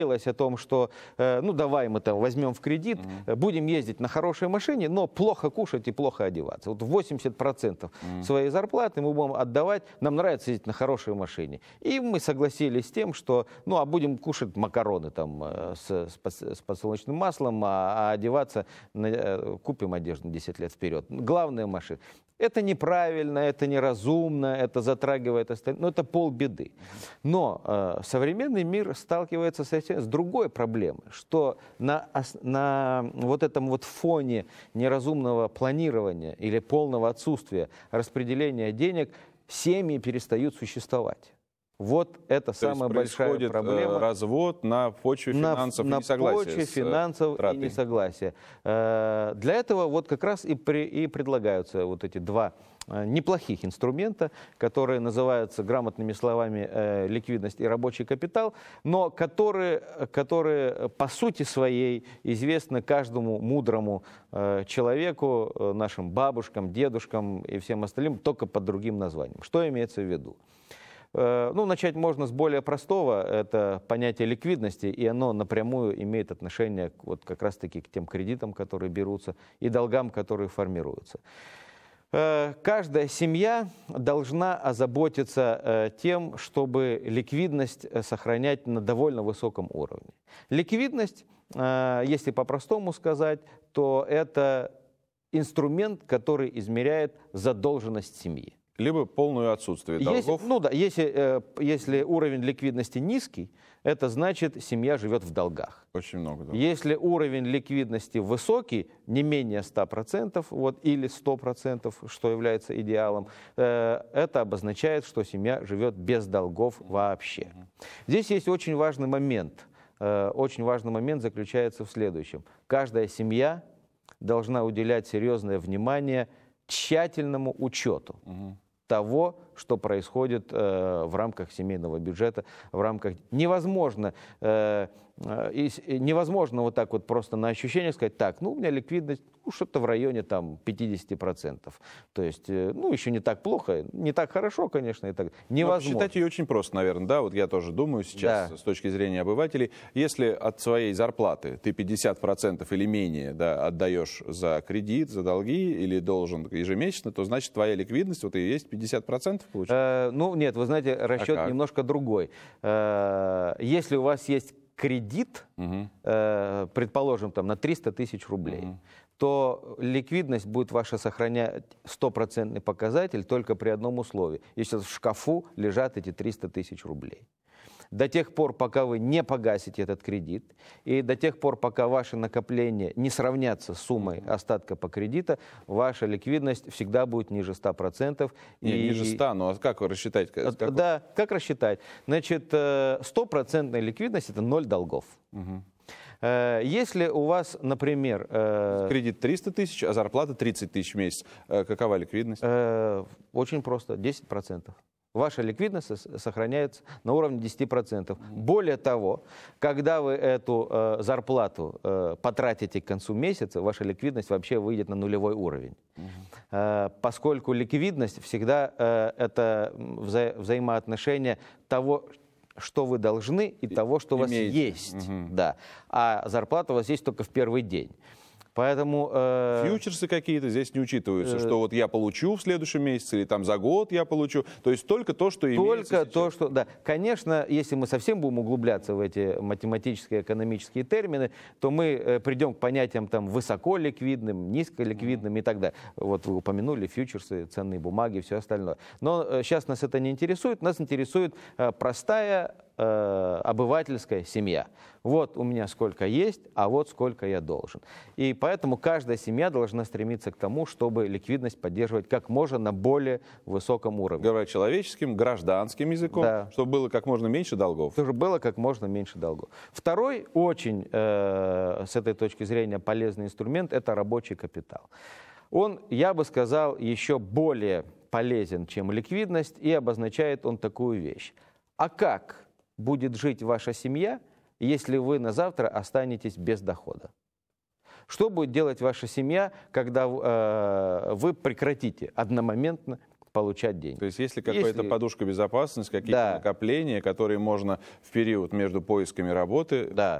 о том, что ну давай мы там возьмем в кредит, будем ездить на хорошей машине, но плохо кушать и плохо одеваться. Вот 80% своей зарплаты мы будем отдавать, нам нравится ездить на хорошей машине. И мы согласились с тем, что ну а будем кушать макароны там с подсолнечным маслом, а одеваться, купим одежду на 10 лет вперед. Главное машина. Это неправильно, это неразумно, это затрагивает остальное, но это полбеды. Но современный мир сталкивается с другой проблемой, что на вот этом вот фоне неразумного планирования или полного отсутствия распределения денег семьи перестают существовать. Вот это самая большая проблема. Развод на почве финансов и несогласия. На почве финансов и несогласия. Для этого вот как раз и предлагаются вот эти два неплохих инструмента, которые называются грамотными словами ликвидность и рабочий капитал, но которые по сути своей известны каждому мудрому человеку, нашим бабушкам, дедушкам и всем остальным, только под другим названием. Что имеется в виду? Ну, начать можно с более простого, это понятие ликвидности, и оно напрямую имеет отношение вот как раз-таки к тем кредитам, которые берутся, и долгам, которые формируются. Каждая семья должна озаботиться тем, чтобы ликвидность сохранять на довольно высоком уровне. Ликвидность, если по-простому сказать, то это инструмент, который измеряет задолженность семьи. Либо полное отсутствие долгов. Если уровень ликвидности низкий, это значит, семья живет в долгах. Очень много. Да. Если уровень ликвидности высокий, не менее 100%, вот, или 100%, что является идеалом, это обозначает, что семья живет без долгов вообще. Здесь есть очень важный момент. Очень важный момент заключается в следующем. Каждая семья должна уделять серьезное внимание тщательному учету того, что происходит в рамках семейного бюджета, в рамках... Невозможно вот так вот просто на ощущение сказать, так, ну, у меня ликвидность что-то в районе там 50%. То есть, ну, еще не так плохо, не так хорошо, конечно, и так. Невозможно. Но считать ее очень просто, наверное, да? Вот я тоже думаю сейчас, с точки зрения обывателей, если от своей зарплаты ты 50% или менее, да, отдаешь за кредит, за долги или должен ежемесячно, то значит твоя ликвидность, вот и есть 50% получается? Ну, нет, вы знаете, расчет немножко другой. Если у вас есть кредит, предположим, там, на 300 тысяч рублей, то ликвидность будет ваша сохранять 100% показатель только при одном условии. Если в шкафу лежат эти 300 тысяч рублей. До тех пор, пока вы не погасите этот кредит, и до тех пор, пока ваши накопления не сравнятся с суммой остатка по кредиту, ваша ликвидность всегда будет ниже 100%. Ниже 100, ну а как рассчитать? Да, как рассчитать? Значит, 100% ликвидность – это 0 долгов. Если у вас, например... Кредит 300 тысяч, а зарплата 30 тысяч в месяц. Какова ликвидность? Очень просто, 10%. Ваша ликвидность сохраняется на уровне 10%. Более того, когда вы эту зарплату потратите к концу месяца, ваша ликвидность вообще выйдет на нулевой уровень. Поскольку ликвидность всегда это взаимоотношение того, что вы должны, и того, что у вас есть. Да. А зарплата у вас есть только в первый день. Поэтому... Фьючерсы какие-то здесь не учитываются, что вот я получу в следующем месяце, или там за год я получу. То есть только то, что имеется Только то, что... Да. Конечно, если мы совсем будем углубляться в эти математические, экономические термины, то мы придем к понятиям там высоко ликвидным, низко ликвидным и так далее. Вот вы упомянули фьючерсы, ценные бумаги и все остальное. Но сейчас нас это не интересует. Нас интересует простая обывательская семья. Вот у меня сколько есть, а вот сколько я должен. И поэтому каждая семья должна стремиться к тому, чтобы ликвидность поддерживать как можно на более высоком уровне. Говоря человеческим, гражданским языком, чтобы было как можно меньше долгов. Чтобы было как можно меньше долгов. Второй очень, с этой точки зрения, полезный инструмент – это рабочий капитал. Он, я бы сказал, еще более полезен, чем ликвидность, и обозначает он такую вещь. А как будет жить ваша семья, если вы на завтра останетесь без дохода? Что будет делать ваша семья, когда вы прекратите одномоментно получать деньги. То есть если какая-то подушка безопасности, какие-то накопления, которые можно в период между поисками работы